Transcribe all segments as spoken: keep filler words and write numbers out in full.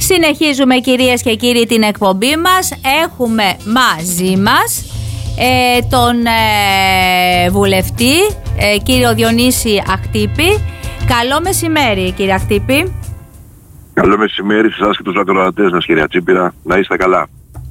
Συνεχίζουμε, κυρίες και κύριοι, την εκπομπή μας. Έχουμε μαζί μας ε, τον ε, βουλευτή ε, κύριο Διονύση Αχτύπη. Καλό μεσημέρι, κύριε Αχτύπη. Καλό μεσημέρι σε εσάς και τους ακροατές μας, κυρία Τσίπηρα. Να είστε καλά.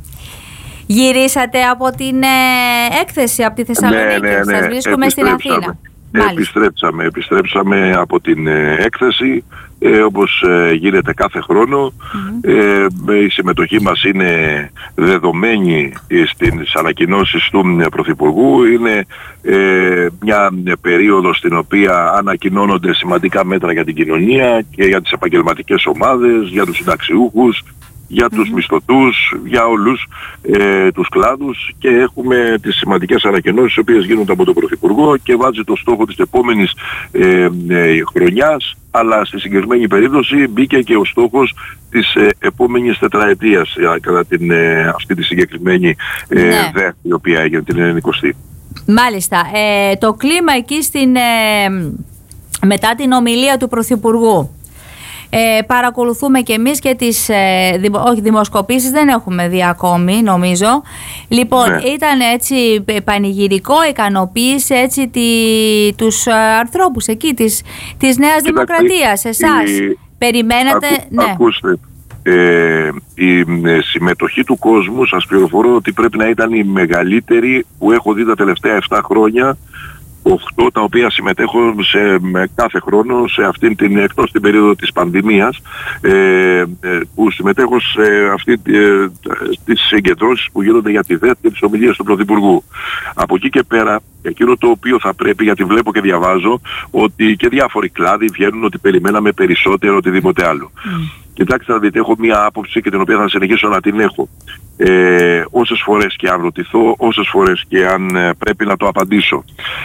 Γυρίσατε από την ε, έκθεση από τη Θεσσαλονίκη? Ναι, ναι, ναι. Σας βρίσκουμε στην Αθήνα. Επιστρέψαμε, επιστρέψαμε από την ε, έκθεση, ε, όπως ε, γίνεται κάθε χρόνο. Mm-hmm. Ε, η συμμετοχή μας είναι δεδομένη στις ανακοινώσεις του Πρωθυπουργού. Είναι ε, μια περίοδος στην οποία ανακοινώνονται σημαντικά μέτρα για την κοινωνία και για τις επαγγελματικές ομάδες, για τους συνταξιούχους, για τους mm-hmm. μισθωτούς, για όλους ε, τους κλάδους, και έχουμε τις σημαντικές ανακοινώσεις οι οποίες γίνονται από τον Πρωθυπουργό και βάζει το στόχο της επόμενης ε, ε, χρονιάς, αλλά στη συγκεκριμένη περίπτωση μπήκε και ο στόχος της ε, επόμενης τετραετίας ε, κατά την, ε, αυτή τη συγκεκριμένη ε, ναι. δε, η οποία έγινε την ενενηκοστή. Μάλιστα. Ε, το κλίμα εκεί στην, ε, μετά την ομιλία του Πρωθυπουργού. Ε, παρακολουθούμε και εμείς και τις ε, δημο, όχι, δημοσκοπήσεις δεν έχουμε δει ακόμη, νομίζω. Λοιπόν, ναι. ήταν έτσι πανηγυρικό, ικανοποίησε έτσι τη, τους ανθρώπους εκεί της, της Νέας Κοιτάξτε, Δημοκρατίας. Εσάς η, περιμένατε? Ακού, ναι. Ακούστε, ε, η ε, συμμετοχή του κόσμου, σας πληροφορώ ότι πρέπει να ήταν η μεγαλύτερη που έχω δει τα τελευταία επτά χρόνια. οκτώ τα οποία συμμετέχω σε, με κάθε χρόνο σε αυτήν την, εκτός την περίοδο της πανδημίας, ε, ε, που συμμετέχω σε αυτή ε, τις συγκεντρώσεις που γίνονται για τη ΔΕΘ και τις ομιλίες του Πρωθυπουργού. Από εκεί και πέρα, εκείνο το οποίο θα πρέπει, γιατί βλέπω και διαβάζω ότι και διάφοροι κλάδοι βγαίνουν ότι περιμέναμε περισσότερο οτιδήποτε άλλο. Mm. Κοιτάξτε να δείτε, έχω μία άποψη και την οποία θα συνεχίσω να την έχω. Ε, όσες φορές και αν ρωτηθώ, όσες φορές και αν ε, πρέπει να το απαντήσω.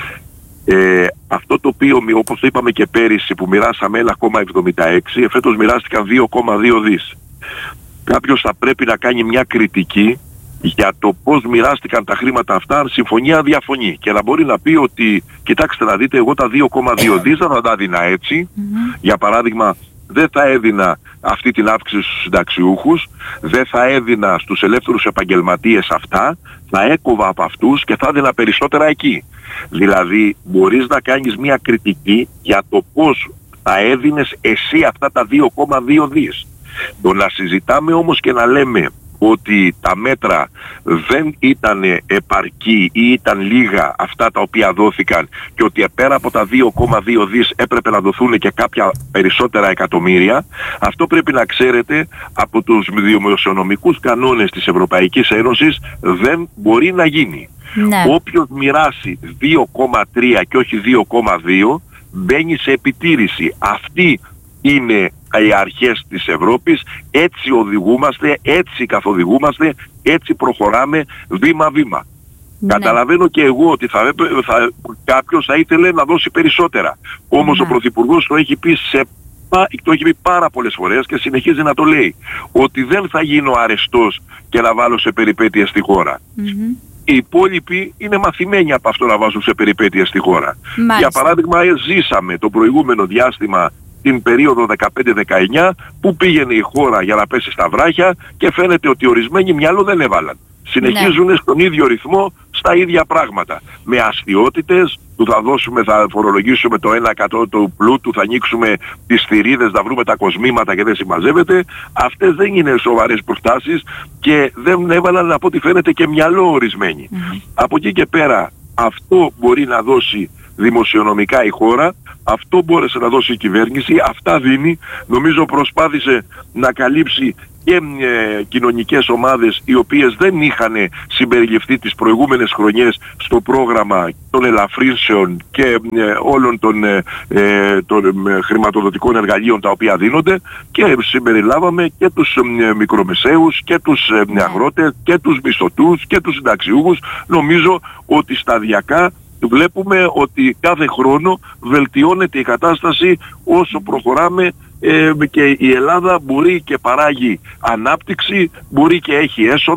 Ε, αυτό το οποίο, όπως το είπαμε και πέρυσι, που μοιράσαμε ένα κόμμα εβδομήντα έξι, εφέτος μοιράστηκαν δύο κόμμα δύο δις. Κάποιος θα πρέπει να κάνει μια κριτική για το πώς μοιράστηκαν τα χρήματα αυτά, αν συμφωνεί, αν διαφωνεί, και να μπορεί να πει ότι κοιτάξτε να δείτε, εγώ τα δύο κόμμα δύο δις δεν θα τα έδινα έτσι. Mm-hmm. Για παράδειγμα, δεν θα έδινα αυτή την αύξηση στους συνταξιούχους, δεν θα έδινα στους ελεύθερους επαγγελματίες αυτά, θα έκοβα από αυτούς και θα έδινα περισσότερα εκεί. Δηλαδή μπορείς να κάνεις μια κριτική για το πώς θα έδινες εσύ αυτά τα δύο κόμμα δύο δις. Το να συζητάμε όμως και να λέμε ότι τα μέτρα δεν ήταν επαρκή ή ήταν λίγα αυτά τα οποία δόθηκαν και ότι πέρα από τα δύο κόμμα δύο δις έπρεπε να δοθούν και κάποια περισσότερα εκατομμύρια, αυτό πρέπει να ξέρετε, από τους δημοσιονομικούς κανόνες της Ευρωπαϊκής Ένωσης δεν μπορεί να γίνει. Ναι. Όποιος μοιράσει δύο κόμμα τρία και όχι δύο κόμμα δύο μπαίνει σε επιτήρηση. Αυτή είναι οι αρχές της Ευρώπης, έτσι οδηγούμαστε, έτσι καθοδηγούμαστε, έτσι προχωράμε βήμα-βήμα. Ναι. Καταλαβαίνω και εγώ ότι θα, θα, κάποιος θα ήθελε να δώσει περισσότερα. Όμως ναι. ο Πρωθυπουργός το έχει πει σε το έχει πει πάρα πολλές φορές και συνεχίζει να το λέει, ότι δεν θα γίνω αρεστός και να βάλω σε περιπέτειες στη χώρα. Mm-hmm. Οι υπόλοιποι είναι μαθημένοι από αυτό να βάζουν σε περιπέτειες στη χώρα. Μάλιστα. Για παράδειγμα, ζήσαμε το προηγούμενο διάστημα την περίοδο δεκαπέντε δεκαεννιά που πήγαινε η χώρα για να πέσει στα βράχια και φαίνεται ότι ορισμένοι μυαλό δεν έβαλαν. Συνεχίζουν ναι. στον ίδιο ρυθμό, στα ίδια πράγματα. Με αστιότητες, του θα δώσουμε, θα φορολογήσουμε το ένα εκατό του πλούτου, θα ανοίξουμε τις θηρίδες, θα βρούμε τα κοσμήματα και δεν συμμαζεύεται. Αυτές δεν είναι σοβαρές προτάσεις και δεν έβαλαν, από ό,τι φαίνεται, και μυαλό ορισμένοι. Mm-hmm. Από εκεί και πέρα, αυτό μπορεί να δώσει δημοσιονομικά η χώρα, αυτό μπόρεσε να δώσει η κυβέρνηση, αυτά δίνει. Νομίζω προσπάθησε να καλύψει και ε, κοινωνικές ομάδες οι οποίες δεν είχαν συμπεριληφθεί τις προηγούμενες χρονιές στο πρόγραμμα των ελαφρύνσεων και ε, όλων των, ε, των ε, χρηματοδοτικών εργαλείων τα οποία δίνονται, και συμπεριλάβαμε και τους ε, μικρομεσαίους και τους ε, αγρότες και τους μισθωτούς και τους συνταξιούχους. Νομίζω ότι σταδιακά βλέπουμε ότι κάθε χρόνο βελτιώνεται η κατάσταση όσο προχωράμε, ε, και η Ελλάδα μπορεί και παράγει ανάπτυξη, μπορεί και έχει έσοδα,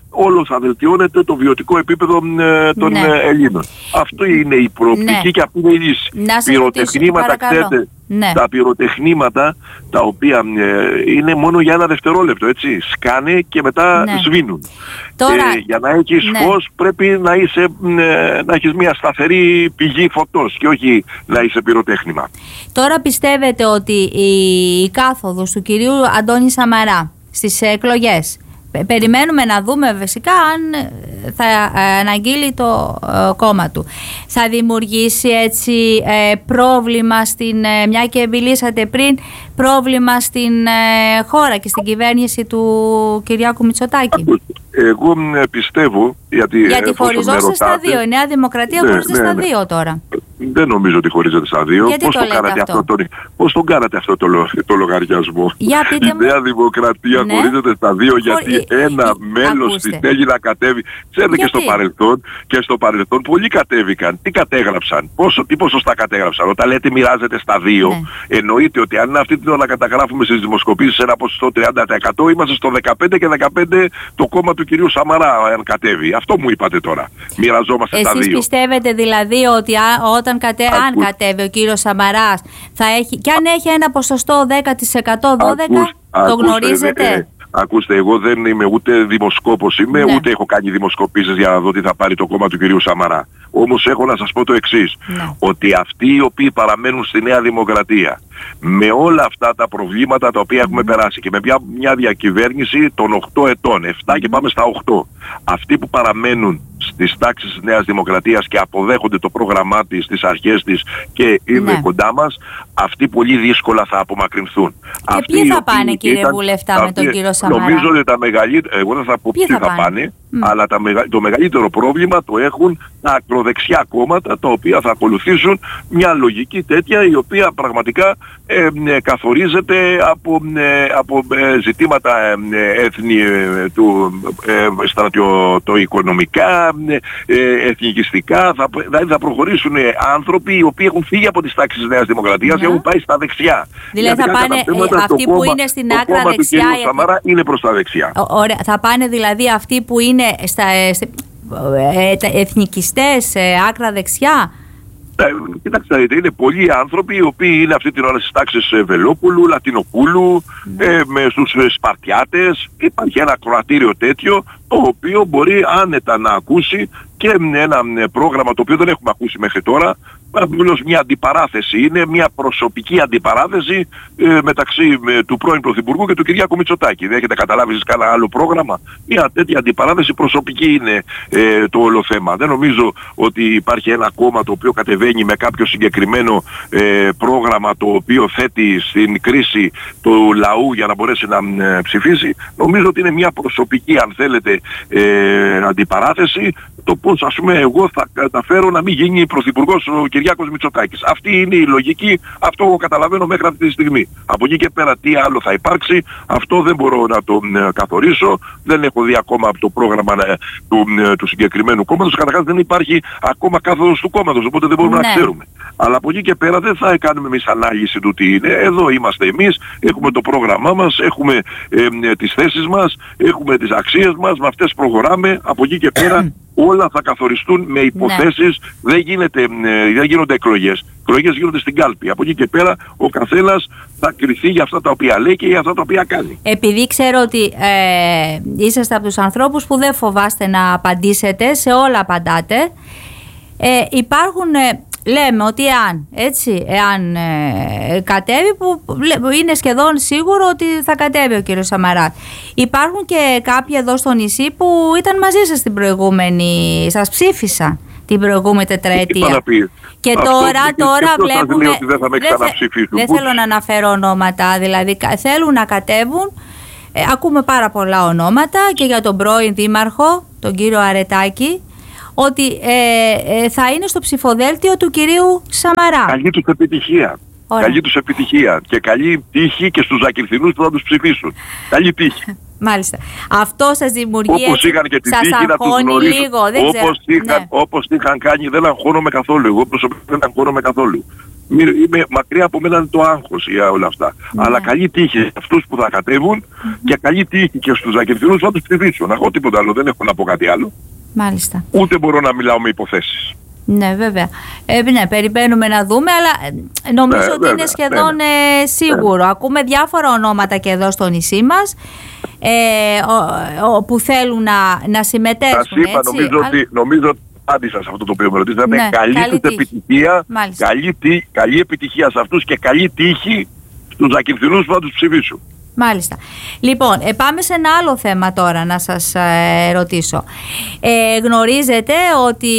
όλο θα βελτιώνεται το βιωτικό επίπεδο ε, των ναι. ε, Ελλήνων. Αυτό είναι η προοπτική ναι. και αυτή είναι η λύση. Πυροτεχνήματα, ξέρετε, ναι. τα πυροτεχνήματα τα οποία ε, είναι μόνο για ένα δευτερόλεπτο, έτσι, σκάνε και μετά ναι. σβήνουν. Τώρα, ε, για να έχεις ναι. φως πρέπει να, είσαι, ε, να έχεις μια σταθερή πηγή φωτός και όχι να είσαι πυροτέχνημα. Τώρα πιστεύετε ότι η, η κάθοδος του κυρίου Αντώνη Σαμαρά στις εκλογές, περιμένουμε να δούμε φυσικά αν θα αναγγείλει το ε, κόμμα του, θα δημιουργήσει έτσι ε, πρόβλημα στην, ε, μια και μιλήσατε πριν, πρόβλημα στην ε, χώρα και στην κυβέρνηση του Κυριάκου Μητσοτάκη? Εγώ πιστεύω, γιατί, γιατί χωριζόστε στα δύο, η Νέα Δημοκρατία ναι, χωρίζεται ναι, στα ναι. δύο τώρα. Δεν νομίζω ότι χωρίζεται στα δύο. Πώς το, το κάνατε αυτό, αυτό τον, πώς τον κάνατε αυτό το, το λογαριασμό? Για πείτε η Νέα Δημοκρατία ναι. χωρίζεται στα δύο γιατί Χω... ένα ε, μέλος της θέλει να κατέβει. Ξέρετε και στο παρελθόν, και στο παρελθόν πολλοί κατέβηκαν. Τι κατέγραψαν, πόσο, τι ποσοστά κατέγραψαν? Όταν λέτε μοιράζεται στα δύο, ναι. εννοείται ότι αν αυτή την ώρα καταγράφουμε στις δημοσκοπήσεις ένα ποσοστό τριάντα τοις εκατό, είμαστε στο δεκαπέντε και δεκαπέντε το κόμμα του κυρίου Σαμαρά αν κατέβει. Αυτό μου είπατε τώρα. Μοιραζόμαστε Εσείς στα δύο. Εσείς πιστεύετε δηλαδή ότι α, όταν κατε, αν κατέβει ο κύριος Σαμαράς θα έχει, και αν έχει ένα ποσοστό δέκα τοις εκατό, δώδεκα τοις εκατό, το ακούστε, γνωρίζετε? Ε, ε, ακούστε, εγώ δεν είμαι ούτε δημοσκόπος είμαι, ναι. ούτε έχω κάνει δημοσκοπήσεις για να δω τι θα πάρει το κόμμα του κυρίου Σαμαρά. Όμως έχω να σας πω το εξής, ναι. ότι αυτοί οι οποίοι παραμένουν στη Νέα Δημοκρατία με όλα αυτά τα προβλήματα τα οποία mm. έχουμε περάσει και με μια, μια διακυβέρνηση των οκτώ ετών, επτά mm. και πάμε στα οκτώ, αυτοί που παραμένουν στις τάξεις της Νέας Δημοκρατίας και αποδέχονται το πρόγραμμά της, τις αρχές της και είναι ναι. κοντά μας, αυτοί πολύ δύσκολα θα απομακρυνθούν. Και αυτοί ποιοι θα πάνε, κύριε ήταν, Βουλευτά, αυτοί, με τον κύριο Σαμαρά? Νομίζω ότι τα μεγαλύτερα, εγώ δεν θα πω ποιοι θα, θα πάνε, πάνε mm. αλλά τα μεγα, το μεγαλύτερο πρόβλημα το έχουν τα ακροδεξιά κόμματα, τα οποία θα ακολουθήσουν μια λογική τέτοια, η οποία πραγματικά ε, ε, καθορίζεται από, ε, από ε, ζητήματα ε, έθνη, ε, του, ε, στρατιωτοοικονομικά, ε, εθνικιστικά. Θα, δηλαδή θα προχωρήσουν ε, άνθρωποι οι οποίοι έχουν φύγει από τις τάξεις της Νέας Δημοκρατίας yeah. και έχουν πάει στα δεξιά. Δηλαδή θα πάνε ε, αυτοί που κόμμα, είναι στην άκρα το δεξιά. Το κόμμα του κ. Σαμαρά είναι προς τα δεξιά. Ωραία. Θα πάνε δηλαδή αυτοί που είναι στα, ε, ε, εθνικιστές, ε, άκρα δεξιά. Ε, κοιτάξτε, είναι πολλοί άνθρωποι οι οποίοι είναι αυτή την ώρα στις τάξεις ε, Βελόπουλου, Λατινοπούλου, mm. ε, με στους ε, Σπαρτιάτες. Υπάρχει ένα κροατήριο τέτοιο, το οποίο μπορεί άνετα να ακούσει και ένα ε, πρόγραμμα το οποίο δεν έχουμε ακούσει μέχρι τώρα. Απλώς μια αντιπαράθεση, είναι μια προσωπική αντιπαράθεση ε, μεταξύ ε, του πρώην Πρωθυπουργού και του Κυριάκου Μητσοτάκη. Δεν έχετε καταλάβει σε κανένα άλλο πρόγραμμα? Μια τέτοια αντιπαράθεση προσωπική είναι ε, το όλο θέμα. Δεν νομίζω ότι υπάρχει ένα κόμμα το οποίο κατεβαίνει με κάποιο συγκεκριμένο ε, πρόγραμμα το οποίο θέτει στην κρίση του λαού για να μπορέσει να ε, ψηφίσει. Νομίζω ότι είναι μια προσωπική, αν θέλετε, ε, αντιπαράθεση, το πώς, ας πούμε, εγώ θα καταφέρω να μην γίνει πρωθυπουργός ο Κυριάκος Μητσοτάκης. Αυτή είναι η λογική, αυτό εγώ καταλαβαίνω μέχρι αυτή τη στιγμή. Από εκεί και πέρα τι άλλο θα υπάρξει, αυτό δεν μπορώ να το ε, καθορίσω. Δεν έχω δει ακόμα από το πρόγραμμα ε, του, ε, του συγκεκριμένου κόμματος. Καταρχάς δεν υπάρχει ακόμα κάθοδος του κόμματος, οπότε δεν μπορούμε ναι. να ξέρουμε. Αλλά από εκεί και πέρα δεν θα κάνουμε εμείς ανάλυση του τι είναι. Εδώ είμαστε εμείς, έχουμε το πρόγραμμά μας, έχουμε ε, ε, τις θέσεις μας, έχουμε τις αξίες μας, με αυτές προχωράμε. Από εκεί και πέρα όλα θα καθοριστούν με υποθέσεις, ναι. δεν, γίνεται, ε, δεν γίνονται εκλογές. Εκλογές γίνονται στην κάλπη. Από εκεί και πέρα ο καθένας θα κριθεί για αυτά τα οποία λέει και για αυτά τα οποία κάνει. Επειδή ξέρω ότι ε, είσαστε από τους ανθρώπους που δεν φοβάστε να απαντήσετε, σε όλα απαντάτε, ε, υπάρχουν... Ε, λέμε ότι εάν, έτσι, εάν ε, κατέβει, που είναι σχεδόν σίγουρο ότι θα κατέβει ο κύριος Σαμαράς. Υπάρχουν και κάποιοι εδώ στο νησί που ήταν μαζί σας την προηγούμενη, σας ψήφισαν την προηγούμενη τετραετία. Και αυτό, τώρα, και τώρα και βλέπουμε, δεν, θα με δεν, δεν θέλω να αναφέρω ονόματα, δηλαδή θέλουν να κατέβουν, ε, ακούμε πάρα πολλά ονόματα και για τον πρώην δήμαρχο, τον κύριο Αρετάκη, ότι ε, ε, θα είναι στο ψηφοδέλτιο του κυρίου Σαμαρά. Καλή τους επιτυχία. Ωραία. Καλή τους επιτυχία και καλή τύχη και στους Ακυρθινούς που θα τους ψηφίσουν. Καλή τύχη. Μάλιστα. Αυτό σας δημιουργεί, όπως είχαν και την τύχη να τους γνωρίσουν. Λίγο, δεν όπως, ξέρω. Είχαν, ναι. όπως είχαν κάνει, δεν αγχώνομαι καθόλου. Εγώ προσωπικά δεν αγχώνομαι καθόλου. Είμαι μακριά από μένα το άγχος για όλα αυτά. Ναι. Αλλά καλή τύχη σε αυτούς που θα κατέβουν mm-hmm. και καλή τύχη και στους Ακερθινούς θα τους ψηφίσω. Να έχω τίποτα άλλο, δεν έχω να πω κάτι άλλο. Μάλιστα. Ούτε μπορώ να μιλάω με υποθέσεις. Ναι, βέβαια. Ε, ναι, περιμένουμε να δούμε, αλλά νομίζω ναι, ότι βέβαια, είναι σχεδόν ναι, ε, σίγουρο. Ναι. Ακούμε διάφορα ονόματα και εδώ στο νησί μας ε, ο, ο, που θέλουν να, να συμμετέσχουν. Σας είπα, έτσι, νομίζω, αλλά... ότι, νομίζω ότι άντισα σε αυτό το οποίο με ρωτήσατε. Ναι, καλή, καλή τους επιτυχία, καλή, τύ, καλή επιτυχία σε αυτούς και καλή τύχη στους Ακερθινούς που θα τους ψηφίσουν. Μάλιστα. Λοιπόν, ε, πάμε σε ένα άλλο θέμα τώρα να σας ε, ρωτήσω. Ε, γνωρίζετε ότι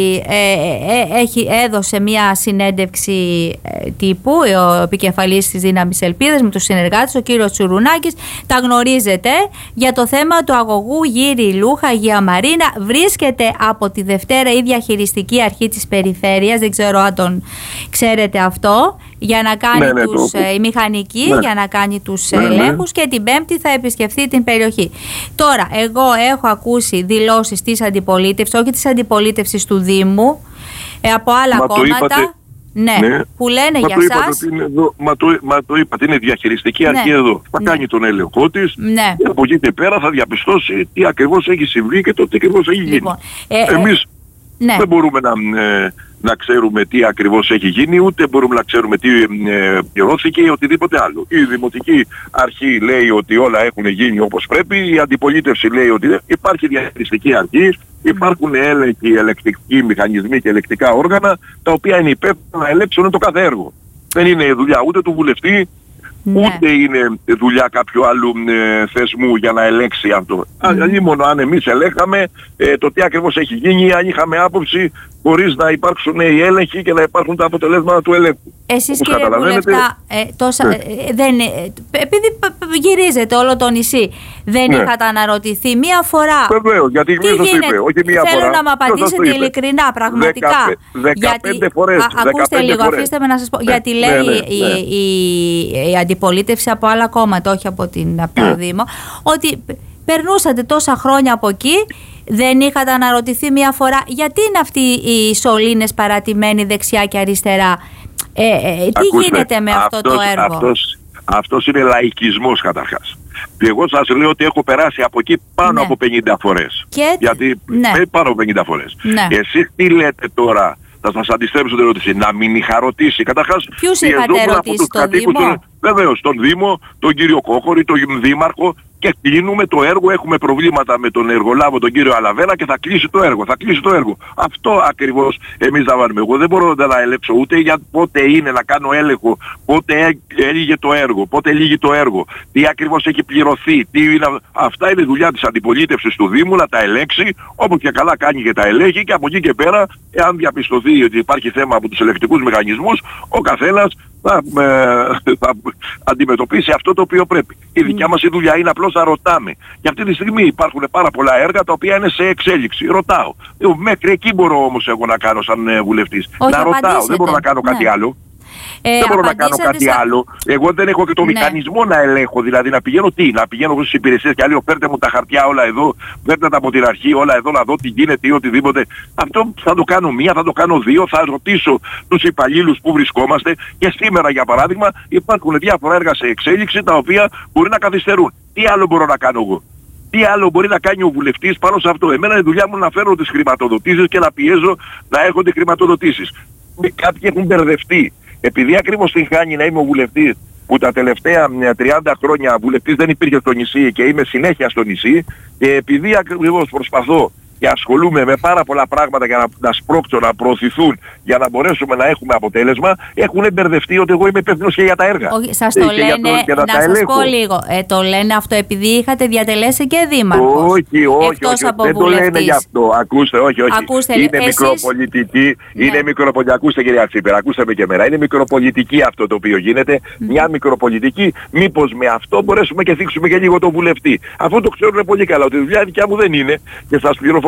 ε, ε, έχει, έδωσε μια συνέντευξη ε, τύπου ο επικεφαλής της Δύναμης Ελπίδας με τους συνεργάτες, ο κύριος Τσουρουνάκης. Τα γνωρίζετε για το θέμα του αγωγού Γύρι Λούχα Αγία Μαρίνα. Βρίσκεται από τη Δευτέρα η διαχειριστική αρχή της περιφέρειας, δεν ξέρω αν τον ξέρετε αυτό, για να κάνει ναι, ναι, τους, το... ε, η μηχανική, ναι. για να κάνει τους ναι, ελέγχους ναι. και την Πέμπτη θα επισκεφθεί την περιοχή. Τώρα, εγώ έχω ακούσει δηλώσεις της αντιπολίτευσης, όχι της αντιπολίτευσης του Δήμου, ε, από άλλα μα κόμματα, είπατε, ναι, ναι, που λένε μα για το σας. Είναι εδώ, μα, το, μα το είπατε, είναι διαχειριστική ναι. αρχή εδώ. Θα ναι. κάνει τον έλεγχό της ναι. και από εκεί και πέρα θα διαπιστώσει τι ακριβώς έχει συμβεί και το τι ακριβώς έχει γίνει. Λοιπόν, ε, Εμείς ε, ναι. δεν μπορούμε να... Ε, να ξέρουμε τι ακριβώς έχει γίνει, ούτε μπορούμε να ξέρουμε τι ε, πληρώθηκε ή οτιδήποτε άλλο. Η Δημοτική Αρχή λέει ότι όλα έχουν γίνει όπως πρέπει, η Αντιπολίτευση λέει ότι υπάρχει διαχειριστική αρχή, υπάρχουν έλεγχοι, ελεκτικοί μηχανισμοί και ελεκτικά όργανα, τα οποία είναι υπεύθυνα να ελέγξουν το κάθε έργο. Δεν είναι η δουλειά ούτε του βουλευτή, ναι. ούτε είναι δουλειά κάποιου άλλου ε, θεσμού για να ελέγξει αυτό. Mm. Δηλαδή μόνο αν εμείς ελέγχαμε ε, το τι ακριβώς έχει γίνει, αν είχαμε άποψη χωρίς να υπάρξουν οι έλεγχοι και να υπάρχουν τα αποτελέσματα του ελέγχου. Εσείς κύριε Βουλευτά, ε, τόσα, ναι. ε, δεν, ε, επειδή γυρίζετε όλο το νησί, δεν ναι. είχατε αναρωτηθεί μία φορά? Βεβαίως, γιατί τι γίνεται, είπε, όχι μία θέλω φορά. να μου απαντήσετε ειλικρινά, πραγματικά. δεκαπέντε φορές. Ακούστε λίγο, αφήστε με να σας πω. Ναι, γιατί λέει ναι, ναι, ναι. Η, η, η αντιπολίτευση από άλλα κόμματα, όχι από, την, από το ναι. Δήμο, ότι περνούσατε τόσα χρόνια από εκεί. Δεν είχατε αναρωτηθεί μία φορά γιατί είναι αυτοί οι σωλήνες παρατημένοι δεξιά και αριστερά? Ε, ε, τι Ακούστε, γίνεται με αυτό αυτός, το έργο? Αυτός, αυτός είναι λαϊκισμός καταρχάς. Και εγώ σας λέω ότι έχω περάσει από εκεί πάνω ναι. από πενήντα φορές. Και... Γιατί ναι. πάνω από πενήντα φορές. Ναι. Εσείς τι λέτε τώρα? Θα σας αντιστρέψω την ερώτηση. Να μην είχα ρωτήσει. Καταρχάς, ποιους είχατε ερωτήσει στον Δήμο? Τον, βεβαίως, τον Δήμο, τον κύριο Κόχορη, τον Δήμαρχο, και κλείνουμε το έργο. Έχουμε προβλήματα με τον εργολάβο, τον κύριο Αλαβέρα, και θα κλείσει το έργο. Θα κλείσει το έργο. Αυτό ακριβώς εμείς θα βάλουμε. Εγώ δεν μπορώ να ελέγξω ούτε για πότε είναι να κάνω έλεγχο, πότε έλυγε το έργο, πότε λύγει το έργο, τι ακριβώς έχει πληρωθεί. Τι είναι... Αυτά είναι δουλειά της αντιπολίτευσης του Δήμου να τα ελέγξει, όπως και καλά κάνει και τα ελέγχει, και από εκεί και πέρα, εάν διαπιστωθεί ότι υπάρχει θέμα από τους ελεκτικούς μηχανισμούς, ο καθένας θα, ε, θα αντιμετωπίσει αυτό το οποίο πρέπει. Η δικιά μας η δουλειά είναι απλώς να ρωτάμε. Και αυτή τη στιγμή υπάρχουν πάρα πολλά έργα τα οποία είναι σε εξέλιξη. Ρωτάω. Μέχρι εκεί μπορώ όμως εγώ να κάνω σαν ε, βουλευτής. Όχι, να ρωτάω. Δεν μπορώ να κάνω ναι. κάτι άλλο. Ε, δεν μπορώ να κάνω κάτι σαν... άλλο. Εγώ δεν έχω και το ναι. μηχανισμό να ελέγχω. Δηλαδή να πηγαίνω τι, να πηγαίνω στις υπηρεσίες και λέω φέρτε μου τα χαρτιά όλα εδώ, φέρτε τα από την αρχή όλα εδώ να δω τι γίνεται ή οτιδήποτε. Αυτό θα το κάνω μία, θα το κάνω δύο, θα ρωτήσω τους υπαλλήλους που βρισκόμαστε, και σήμερα για παράδειγμα υπάρχουν διάφορα έργα σε εξέλιξη τα οποία μπορεί να καθυστερούν. Τι άλλο μπορώ να κάνω εγώ? Τι άλλο μπορεί να κάνει ο βουλευτής πάνω σε αυτό? Εμένα η δουλειά μου να φέρω τις χρηματοδοτήσεις και να πιέζω να έρχονται χρηματοδοτήσεις. Κάποιοι έχουν μπερδευτεί. Επειδή ακριβώς την χάνει να είμαι ο βουλευτής, που τα τελευταία τριάντα χρόνια βουλευτής δεν υπήρχε στο νησί και είμαι συνέχεια στο νησί, και επειδή ακριβώς προσπαθώ και ασχολούμαι με πάρα πολλά πράγματα για να, να σπρώξω, να προωθηθούν, για να μπορέσουμε να έχουμε αποτέλεσμα, έχουν μπερδευτεί ότι εγώ είμαι υπεύθυνος και για τα έργα. Όχι, σας το λένε, το, να, να σας ελέγχω. πω λίγο, ε, το λένε αυτό επειδή είχατε διατελέσει και δήμαρχος. Όχι, όχι, όχι, δεν το λένε γι' αυτό. Ακούστε, όχι, όχι. Ακούστε, είναι εσείς... μικροπολιτική, ναι. είναι μικροπολιτική. Ακούστε κυρία Τσίπερα, ακούστε με και εμένα. Είναι μικροπολιτική αυτό το οποίο γίνεται. Mm. Μια μικροπολιτική, μήπως με αυτό μπορέσουμε και θίξουμε και λίγο τον βουλευτή. Αυτό το ξέρουν πολύ καλά, ότι η δουλειά δικιά μου δεν είναι, και σας πληροφορώ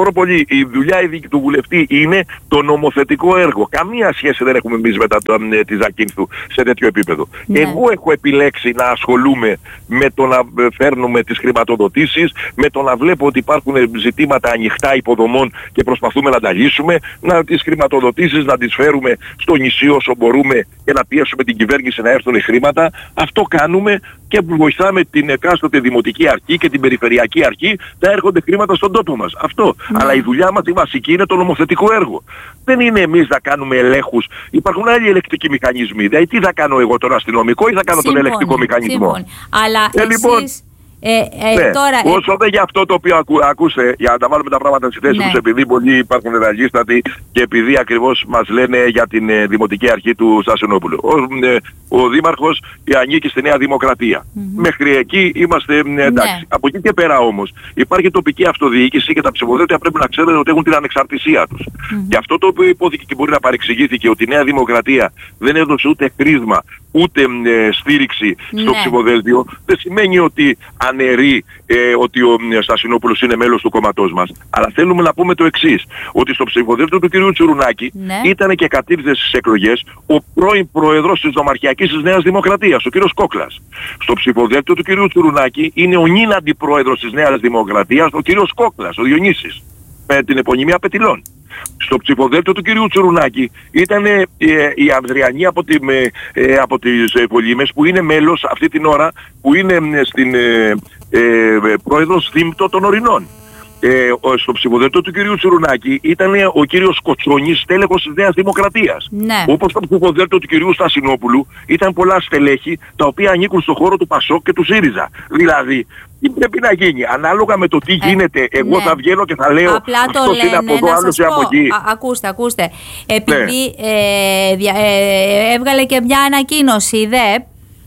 πληροφορώ πολύ, η δουλειά του βουλευτή είναι το νομοθετικό έργο. Καμία σχέση δεν έχουμε εμείς μετά το, ε, τη Ζακίνθου σε τέτοιο επίπεδο. Ναι. Εγώ έχω επιλέξει να ασχολούμαι με το να φέρνουμε τις χρηματοδοτήσεις, με το να βλέπω ότι υπάρχουν ζητήματα ανοιχτά υποδομών και προσπαθούμε να τα λύσουμε, να τις χρηματοδοτήσεις να τις φέρουμε στο νησί όσο μπορούμε και να πιέσουμε την κυβέρνηση να έρθουν οι χρήματα. Αυτό κάνουμε και βοηθάμε την εκάστοτε δημοτική αρχή και την περιφερειακή αρχή να έρχονται χρήματα στον τόπο μας. Αυτό. Ναι. Αλλά η δουλειά μας η βασική είναι το νομοθετικό έργο. Δεν είναι εμείς να κάνουμε ελέγχους. Υπάρχουν άλλοι ελεκτικοί μηχανισμοί. Δηλαδή τι θα κάνω εγώ τον αστυνομικό ή θα κάνω σύμφωνη, τον ελεκτικό μηχανισμό. Σύμφωνη. Αλλά ε, εσείς... λοιπόν, Ε, ε, ναι. τώρα, όσο δεν για αυτό το οποίο ακού, ακούστε, για να τα βάλουμε τα πράγματα στη θέση ναι. τους, επειδή πολλοί υπάρχουν ραγίστατοι και επειδή ακριβώς μας λένε για την ε, Δημοτική Αρχή του Στασινόπουλου. Ο, ε, ο Δήμαρχος ε, ανήκει στη Νέα Δημοκρατία. Mm-hmm. Μέχρι εκεί είμαστε ε, εντάξει. Ναι. Από εκεί και πέρα όμως υπάρχει τοπική αυτοδιοίκηση και τα ψηφοδέλτια πρέπει να ξέρετε ότι έχουν την ανεξαρτησία τους. Mm-hmm. Και αυτό το οποίο υπόθηκε και μπορεί να παρεξηγήθηκε ότι η Νέα Δημοκρατία δεν έδωσε ούτε χρήσμα ούτε ε, στήριξη στο ναι. ψηφοδέλτιο, δεν σημαίνει ότι αναιρεί ε, ότι ο ε, Στασινόπουλος είναι μέλος του κόμματός μας. Αλλά θέλουμε να πούμε το εξής, ότι στο ψηφοδέλτιο του κ. Τσουρουνάκη ναι. ήταν και κατήρθε στις εκλογές ο πρώην πρόεδρος της Νομαρχιακής της Νέας Δημοκρατίας, ο κ. Κόκλας. Στο ψηφοδέλτιο του κ. Τσουρουνάκη είναι ο νυν αντιπρόεδρος της Νέας Δημοκρατίας, ο κ. Κόκλας, ο Διονύσης, με την επωνυμία Πετιλών. Στο ψηφοδέλτιο του κυρίου Τσουρουνάκη ήταν ε, ε, η Ανδριανή από, τη, ε, από τις ε, Πολύμες που είναι μέλος αυτή την ώρα που είναι ε, στην ε, ε, πρόεδρος Δήμτο των Ορεινών. Ε, στο ψηφοδέλτιο του κυρίου Τσουρουνάκη ήταν ο κύριος Κοτσόνης, στέλεχος της Νέας Δημοκρατίας. Ναι. Όπως στο ψηφοδέλτιο του κυρίου Στασινόπουλου ήταν πολλά στελέχη τα οποία ανήκουν στον χώρο του Πασόκ και του ΣΥΡΙΖΑ. Δηλαδή, τι πρέπει να γίνει. Ανάλογα με το τι ε, γίνεται, εγώ ναι. θα βγαίνω και θα λέω απλά το αυτός λένε, είναι από εδώ, άλλος είναι από εκεί. Α, ακούστε, ακούστε. Επειδή ναι. ε, δια, ε, έβγαλε και μια ανακοίνωση η ΔΕΠ.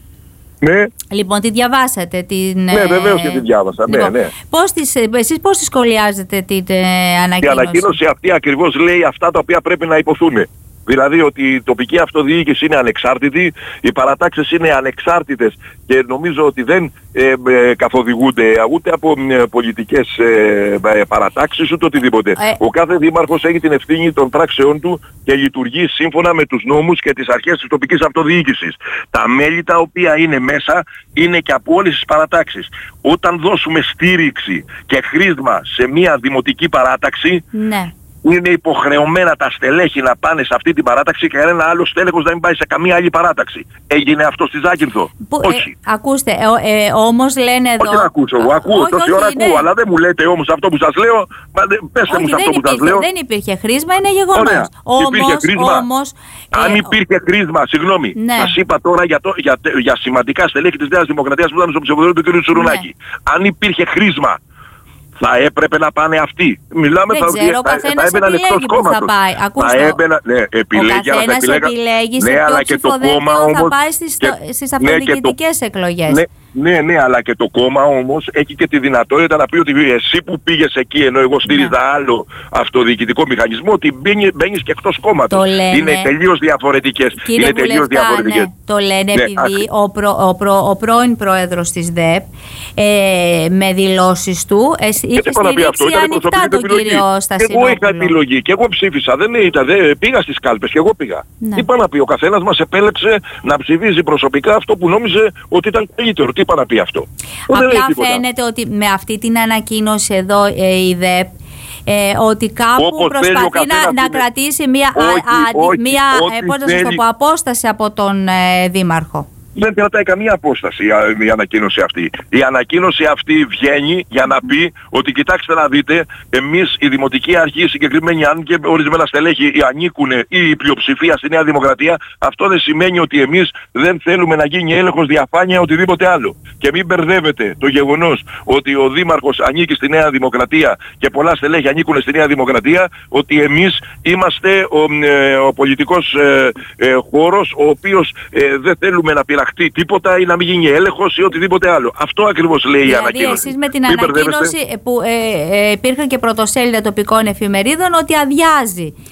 Ναι. Λοιπόν, τη διαβάσατε την... Ναι, βεβαίως και τη διάβασα. Λοιπόν, ναι, ναι. Πώς τις, εσείς πώς τη σχολιάζετε την ε, ανακοίνωση? Η ανακοίνωση αυτή ακριβώς λέει αυτά τα οποία πρέπει να υποθούν. Δηλαδή ότι η τοπική αυτοδιοίκηση είναι ανεξάρτητη, οι παρατάξεις είναι ανεξάρτητες και νομίζω ότι δεν ε, ε, καθοδηγούνται ούτε από ε, πολιτικές ε, ε, παρατάξεις ούτε οτιδήποτε. Ε. Ο κάθε δήμαρχος έχει την ευθύνη των πράξεών του και λειτουργεί σύμφωνα με τους νόμους και τις αρχές της τοπικής αυτοδιοίκησης. Τα μέλη τα οποία είναι μέσα είναι και από όλες τις παρατάξεις. Όταν δώσουμε στήριξη και χρήσμα σε μια δημοτική παράταξη, ναι. είναι υποχρεωμένα τα στελέχη να πάνε σε αυτή την παράταξη και κανένα άλλο στέλεχος να μην πάει σε καμία άλλη παράταξη. Έγινε αυτό στη Ζάκυνθο? Που, όχι. Ε, ακούστε, ε, ε, όμως λένε εδώ... Όχι να ακούσω, εγώ ακούω, όχι, τόση όχι, ώρα ναι. ακούω, αλλά δεν μου λέτε όμως αυτό που σας λέω, πέστε μου σε αυτό που υπήρχε, σας λέω. Δεν υπήρχε χρήσμα, είναι γεγονός. Ωραία. Όμως, υπήρχε χρήσμα. Όμως, Αν ε, υπήρχε χρήσμα, συγγνώμη, ναι. σας είπα τώρα για, το, για, για σημαντικά στελέχη της Νέας Δημοκρατίας που ήταν στο ψηφοδέλτιο του κ. Τσουρουνάκη. Ναι. Αν υπήρχε χρήσμα, θα έπρεπε να πάνε αυτοί. Μιλάμε δεν θα, ξέρω, θα, θα, θα έμπαιναν εκτός κόμματος. Θα πάει. Ακούστε, θα έμπαινα, ναι, επιλέγει, ο καθένας επιλέγει σε ναι, ποιο ψηφοδέλτιο θα πάει στις, και, στις αυτοδιοικητικές ναι, εκλογές. Ναι, ναι, ναι, αλλά και το κόμμα όμως έχει και τη δυνατότητα να πει ότι εσύ που πήγες εκεί ενώ εγώ στήριζα ναι. άλλο αυτοδιοικητικό μηχανισμό, ότι μπαίνεις και εκτός κόμματος. Είναι τελείως διαφορετικές. Κύριε είναι τελείως διαφορετικές. Ναι, το λένε ναι, επειδή ο, προ, ο, προ, ο πρώην πρόεδρος της ΔΕΠ ε, με δηλώσεις του ε, είχε στηρίξει ανοιχτά τον κύριο Στασινόπουλο. Εγώ είχα επιλογή και εγώ ψήφισα. Δεν ήταν, δεν, πήγα στις κάλπες και εγώ πήγα. Ναι. Τι πάει να πει, ο καθένας μας επέλεξε να ψηφίζει προσωπικά αυτό που νόμιζε ότι ήταν καλύτερο. Τι πάει να πει αυτό? Απλά φαίνεται ότι με αυτή την ανακοίνωση εδώ ε, η ΔΕΠ Ε, ότι κάπου όπως προσπαθεί να, να κρατήσει μία, όχι, α, α, όχι, μία ε, πώς να σας το πω, απόσταση από τον ε, Δήμαρχο. Δεν κρατάει καμία απόσταση η ανακοίνωση αυτή. Η ανακοίνωση αυτή βγαίνει για να πει ότι κοιτάξτε να δείτε, εμείς η Δημοτική Αρχή συγκεκριμένη, αν και ορισμένα στελέχη ανήκουν ή η πλειοψηφία στη Νέα Δημοκρατία, αυτό δεν σημαίνει ότι εμείς δεν θέλουμε να γίνει έλεγχος, διαφάνεια, οτιδήποτε άλλο. Και μην μπερδεύετε το γεγονός ότι ο Δήμαρχος ανήκει στη Νέα Δημοκρατία και πολλά στελέχη ανήκουν στη Νέα Δημοκρατία, ότι εμείς είμαστε ο, ε, ο πολιτικός ε, ε, χώρος ο οποίος ε, δεν θέλουμε να πειραχτούμε τίποτα ή να μην γίνει έλεγχος ή οτιδήποτε άλλο. Αυτό ακριβώς λέει δηλαδή η ανακοίνωση. Δηλαδή εσείς με την μην ανακοίνωση που ε, ε, υπήρχαν και πρωτοσέλιδα τοπικών εφημερίδων ότι αδειάζει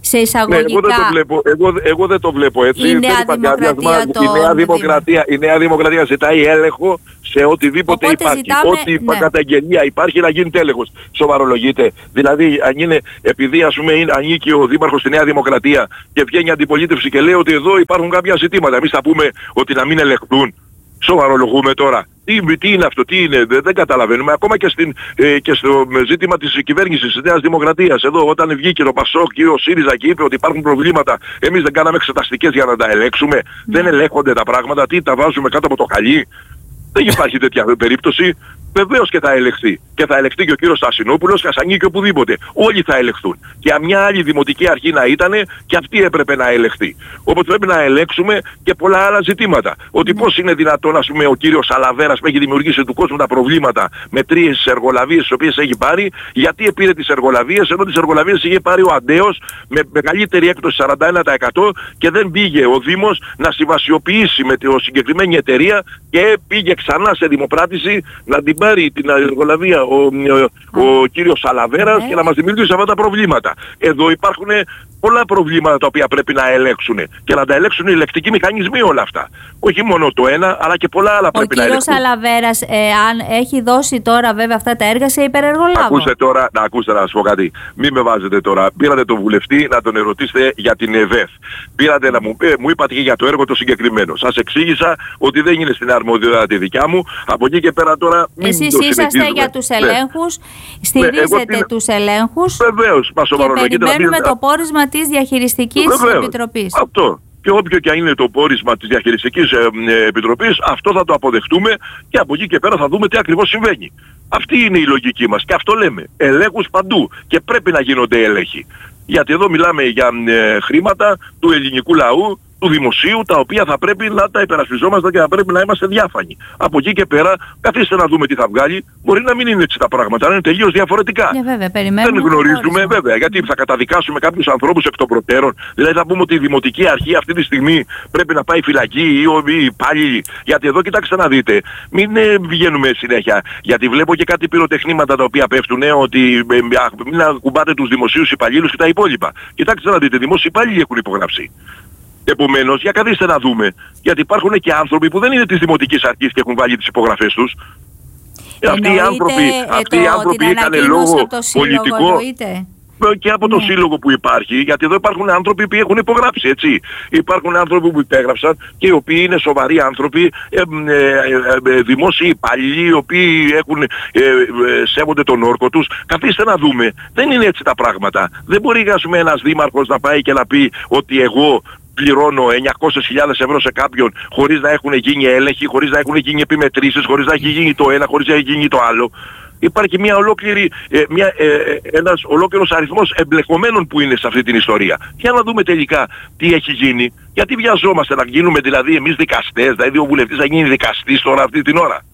σε εισαγωγικά. Ναι, εγώ, δεν το βλέπω, εγώ, εγώ δεν το βλέπω έτσι. Η Νέα Δημοκρατία, το... η, νέα δημοκρατία, η Νέα Δημοκρατία ζητάει έλεγχο σε οτιδήποτε Οπότε υπάρχει. Ζητάμε, Ό,τι ναι. καταγγελία υπάρχει να γίνει τέλεχος. Σοβαρολογείται. Δηλαδή, αν είναι, επειδή ας πούμε είναι, ανήκει ο Δήμαρχος στη Νέα Δημοκρατία και βγαίνει αντιπολίτευση και λέει ότι εδώ υπάρχουν κάποια ζητήματα, εμείς θα πούμε ότι να μην ελεγχθούν. Σοβαρολογούμε τώρα. Τι, τι είναι αυτό, τι είναι, δεν, δεν καταλαβαίνουμε. Ακόμα και, στην, ε, και στο ζήτημα της κυβέρνησης της Νέας Δημοκρατίας. Εδώ όταν βγήκε το Πασόκ και ο ΣΥΡΙΖΑ και είπε ότι υπάρχουν προβλήματα, εμείς δεν κάναμε εξεταστικές για να τα ελέγξουμε. Mm. Δεν ελέγχονται τα πράγματα, τι τα βάζουμε κάτω από το χαλί. Δεν υπάρχει τέτοια περίπτωση. Βεβαίως και θα ελεγχθεί. Και θα ελεγχθεί και ο κύριος Στασινόπουλος και Ασανή και οπουδήποτε. Όλοι θα ελεγχθούν. Και μια άλλη δημοτική αρχή να ήταν και αυτή έπρεπε να ελεγχθεί. Οπότε πρέπει να ελέγξουμε και πολλά άλλα ζητήματα. Ότι πώς είναι δυνατόν, ας πούμε, ο κύριος Σαλαβέρας που έχει δημιουργήσει του κόσμου τα προβλήματα με τρεις εργολαβίες τις οποίες έχει πάρει, γιατί πήρε τις εργολαβίες, ενώ τις εργολαβίες είχε πάρει ο Αντέος με μεγαλύτερη έκπτωση σαράντα ένα τοις εκατό και δεν πήγε ο Δήμος να συμβασιοποιήσει με τη συγκεκριμένη εταιρεία και πήγε ξανά σε δημοπράτηση να την πάρει την εργολαβία ο, ο, ο κύριος Σαλαβέρας και να μας δημιουργήσει αυτά τα προβλήματα. Εδώ υπάρχουν πολλά προβλήματα τα οποία πρέπει να ελέγξουν και να τα ελέγξουν οι ελεκτικοί μηχανισμοί όλα αυτά. Όχι μόνο το ένα, αλλά και πολλά άλλα ο πρέπει να ελέγξουν. Ο κύριος Σαλαβέρας, ε, αν έχει δώσει τώρα βέβαια αυτά τα έργα σε υπερεργολάβο. Ακούστε τώρα, να ακούστε να σας πω κάτι. Μην με βάζετε τώρα. Πήρατε τον βουλευτή να τον ερωτήσετε για την ΕΒΕΘ. Πήρατε να μου, ε, μου είπατε και για το έργο το συγκεκριμένο. Σας εξήγησα ότι δεν είναι στην αρμοδιότητα τη δικιά μου. Από εκεί και πέρα τώρα μην Εσείς το είσαστε για τους ελέγχους, ναι. στηρίζετε ναι, τους ελέγχους. Βεβαίως, μας και περιμένουμε το πόρισμα της Διαχειριστικής Βεβαίως. Επιτροπής. Αυτό. Και όποιο και αν είναι το πόρισμα της Διαχειριστικής ε, ε, Επιτροπής, αυτό θα το αποδεχτούμε και από εκεί και πέρα θα δούμε τι ακριβώς συμβαίνει. Αυτή είναι η λογική μας και αυτό λέμε. Ελέγχους παντού και πρέπει να γίνονται έλεγχοι. Γιατί εδώ μιλάμε για ε, χρήματα του ελληνικού λαού, του δημοσίου, τα οποία θα πρέπει να τα υπερασπιζόμαστε και θα πρέπει να είμαστε διάφανοι. Από εκεί και πέρα, καθίστε να δούμε τι θα βγάλει. Μπορεί να μην είναι έτσι τα πράγματα, να είναι τελείως διαφορετικά. Yeah, βέβαια, περιμένουμε. Δεν γνωρίζουμε, βέβαια, γιατί θα καταδικάσουμε κάποιους ανθρώπους εκ των προτέρων. Δηλαδή θα πούμε ότι η Δημοτική Αρχή αυτή τη στιγμή πρέπει να πάει φυλακή ή οι υπάλληλοι. Γιατί εδώ, κοιτάξτε να δείτε, μην ε, βγαίνουμε συνέχεια. Γιατί βλέπω και κάτι πυροτεχνήματα τα οποία πέφτουν, ότι ε, μην ακουμπάτε τους δημοσίους υπαλλήλους και τα υπόλοιπα. Κοιτάξτε να δείτε, δημόσιοι υπάλληλοι έχουν υπογράψει. Επομένως, για καθίστε να δούμε, γιατί υπάρχουν και άνθρωποι που δεν είναι της Δημοτικής Αρχής και έχουν βάλει τις υπογραφές τους. Εννοείται, αυτοί οι άνθρωποι, ε, αυτοί το, οι άνθρωποι είχαν λόγο πολιτικό εννοείται. και από το ναι. σύλλογο που υπάρχει, γιατί εδώ υπάρχουν άνθρωποι που έχουν υπογράψει, έτσι. Υπάρχουν άνθρωποι που υπέγραψαν και οι οποίοι είναι σοβαροί άνθρωποι, ε, ε, ε, ε, δημόσιοι υπαλλήλοι, οι οποίοι έχουν, ε, ε, σέβονται τον όρκο τους. Καθίστε να δούμε. Δεν είναι έτσι τα πράγματα. Δεν μπορεί ας πούμε, ένας δήμαρχος να πάει και να πει ότι εγώ πληρώνω εννιακόσιες χιλιάδες ευρώ σε κάποιον χωρίς να έχουν γίνει έλεγχοι, χωρίς να έχουν γίνει επιμετρήσεις, χωρίς να έχει γίνει το ένα, χωρίς να έχει γίνει το άλλο. Υπάρχει μια ολόκληρη, ε, μια, ε, ένας ολόκληρος αριθμός εμπλεκομένων που είναι σε αυτή την ιστορία. Για να δούμε τελικά τι έχει γίνει. Γιατί βιαζόμαστε να γίνουμε δηλαδή εμείς δικαστές, δηλαδή ο βουλευτής θα γίνει δικαστής τώρα αυτή την ώρα.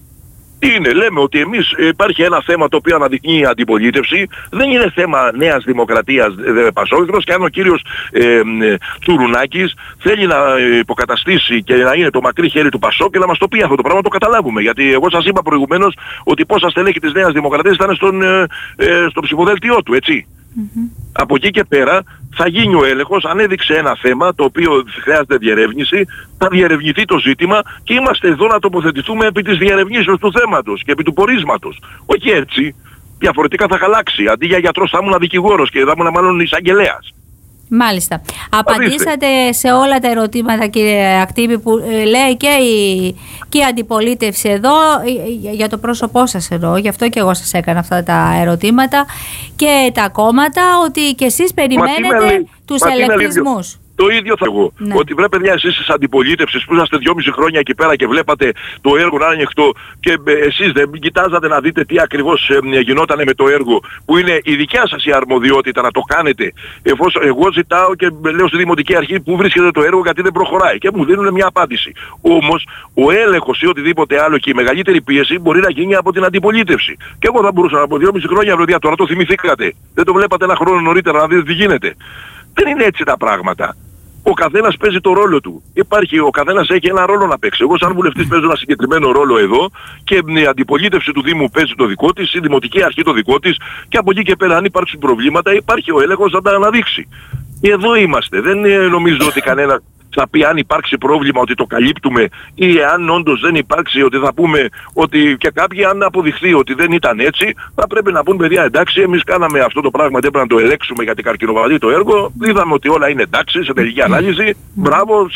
Τι είναι, λέμε ότι εμείς υπάρχει ένα θέμα το οποίο αναδεικνύει η αντιπολίτευση, δεν είναι θέμα Νέας Δημοκρατίας ε, Πασόκρος και αν ο κύριος ε, ε, Τουρουνάκης θέλει να υποκαταστήσει και να είναι το μακρύ χέρι του Πασόκ και να μας το πει αυτό το πράγμα, το καταλάβουμε. Γιατί εγώ σας είπα προηγουμένως ότι πόσα στελέχη της Νέας Δημοκρατίας ήταν στον, ε, ε, στο ψηφοδέλτιό του, έτσι. Mm-hmm. Από εκεί και πέρα θα γίνει ο έλεγχος, αν έδειξε ένα θέμα το οποίο χρειάζεται διερεύνηση, θα διερευνηθεί το ζήτημα και είμαστε εδώ να τοποθετηθούμε επί της διερευνήσεως του θέματος και επί του πορίσματος. Όχι έτσι, διαφορετικά θα χαλάξει. Αντί για γιατρός θα ήμουν δικηγόρος και θα ήμουν μάλλον εισαγγελέας. Μάλιστα. Απαντήσατε σε όλα τα ερωτήματα, κύριε Ακτύπη, που ε, λέει και η, και η αντιπολίτευση εδώ, ε, για το πρόσωπό σας εδώ, γι' αυτό και εγώ σας έκανα αυτά τα ερωτήματα, και τα κόμματα, ότι και εσείς περιμένετε τους ελεκτρισμούς. Το ίδιο θα εγώ. Ναι. Ότι βρε παιδιά εσείς της αντιπολίτευσης που είσαστε δυόμιση χρόνια εκεί πέρα και βλέπατε το έργο να είναι ανοιχτό και εσείς δεν κοιτάζατε να δείτε τι ακριβώς ε, γινόταν με το έργο που είναι η δικιά σας η αρμοδιότητα να το κάνετε. Εφόσον εγώ ζητάω και λέω στη Δημοτική Αρχή που βρίσκεται το έργο γιατί δεν προχωράει και μου δίνουν μια απάντηση. Όμως ο έλεγχος ή οτιδήποτε άλλο και η μεγαλύτερη πίεση μπορεί να γίνει από την αντιπολίτευση. Και εγώ θα μπορούσα από δυόμιση χρόνια βρε τώρα το θυμηθήκατε. Δεν το βλέπατε ένα χρόνο νωρίτερα να δείτε τι γίνεται. Δεν είναι έτσι τα πράγματα. Ο καθένας παίζει το ρόλο του. Υπάρχει, ο καθένας έχει ένα ρόλο να παίξει. Εγώ σαν βουλευτής παίζω ένα συγκεκριμένο ρόλο εδώ και η αντιπολίτευση του Δήμου παίζει το δικό της, η Δημοτική Αρχή το δικό της και από εκεί και πέρα αν υπάρξουν προβλήματα υπάρχει ο έλεγχος να τα αναδείξει. Εδώ είμαστε. Δεν ε, νομίζω ότι κανένα θα πει αν υπάρξει πρόβλημα ότι το καλύπτουμε, ή αν όντως δεν υπάρξει ότι θα πούμε ότι και κάποιοι αν αποδειχθεί ότι δεν ήταν έτσι, θα πρέπει να πούν παιδιά εντάξει, εμείς κάναμε αυτό το πράγμα, δεν πρέπει να το ελέγξουμε γιατί καρκινοβαδεί το έργο, είδαμε ότι όλα είναι εντάξει σε τελική ανάλυση, μπράβο.